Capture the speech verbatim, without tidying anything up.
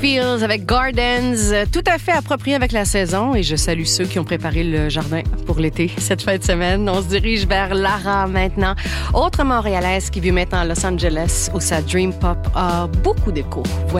Fields avec Gardens, tout à fait approprié avec la saison. Et je salue ceux qui ont préparé le jardin pour l'été cette fin de semaine. On se dirige vers Lara maintenant, autre Montréalaise qui vit maintenant à Los Angeles où sa Dream Pop a beaucoup d'écho. Voilà.